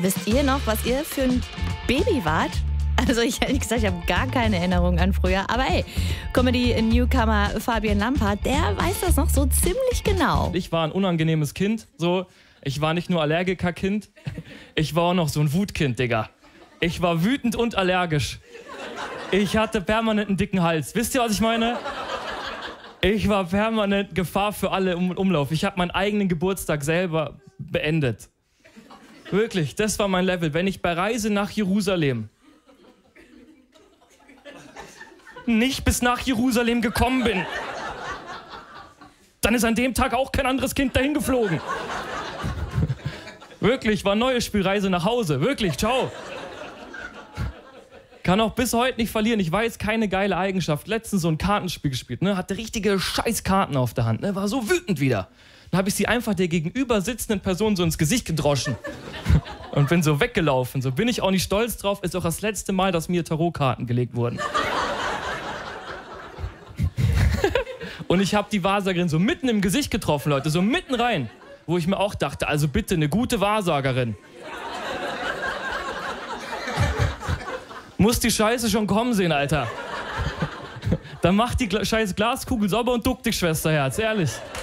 Wisst ihr noch, was ihr für ein Baby wart? Also ich ehrlich gesagt, ich habe gar keine Erinnerung an früher. Aber ey, Comedy-Newcomer Fabian Lampert, der weiß das noch so ziemlich genau. Ich war ein unangenehmes Kind. So. Ich war nicht nur Allergiker-Kind, ich war auch noch so ein Wutkind, Digga. Ich war wütend und allergisch. Ich hatte permanent einen dicken Hals. Wisst ihr, was ich meine? Ich war permanent Gefahr für alle im Umlauf. Ich habe meinen eigenen Geburtstag selber beendet. Wirklich, das war mein Level. Wenn ich bei Reise nach Jerusalem nicht bis nach Jerusalem gekommen bin, dann ist an dem Tag auch kein anderes Kind dahin geflogen. Wirklich, war ein neues Spiel, Reise nach Hause. Wirklich, ciao. Kann auch bis heute nicht verlieren. Ich weiß, keine geile Eigenschaft. Letztens so ein Kartenspiel gespielt, ne? Hatte richtige Scheißkarten auf der Hand, ne? War so wütend wieder. Dann habe ich sie einfach der gegenüber sitzenden Person so ins Gesicht gedroschen. Und bin so weggelaufen. So bin ich auch nicht stolz drauf. Ist auch das letzte Mal, dass mir Tarotkarten gelegt wurden. Und ich habe die Wahrsagerin so mitten im Gesicht getroffen, Leute. So mitten rein. Wo ich mir auch dachte, also bitte, eine gute Wahrsagerin. Muss die Scheiße schon kommen sehen, Alter. Dann mach die scheiß Glaskugel sauber und duck dich, Schwesterherz, ehrlich.